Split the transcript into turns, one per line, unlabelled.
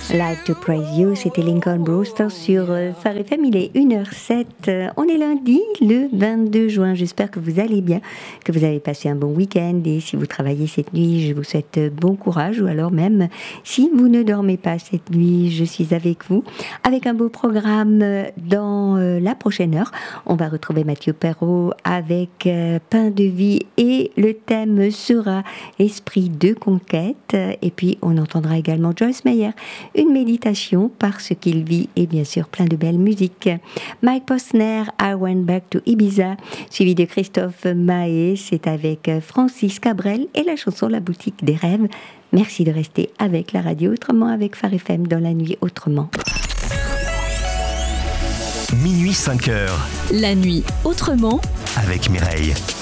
Like to Praise You, c'était Lincoln Brewster sur Phare FM, il est 1h07. On est lundi, le 22 juin. J'espère que vous allez bien, que vous avez passé un bon week-end. Et si vous travaillez cette nuit, je vous souhaite bon courage. Ou alors même, si vous ne dormez pas cette nuit, je suis avec vous. Avec un beau programme dans la prochaine heure. On va retrouver Mathieu Perrault avec Pain de vie. Et le thème sera Esprit de conquête. Et puis, on entendra également Joyce Meyer. Une méditation par ce qu'il vit et bien sûr plein de belles musiques. Mike Posner, I Went Back to Ibiza, suivi de Christophe Mahé, c'est avec Francis Cabrel et la chanson La boutique des rêves. Merci de rester avec la radio autrement, avec Phare FM dans la nuit autrement.
Minuit 5h.
La nuit autrement
avec Mireille.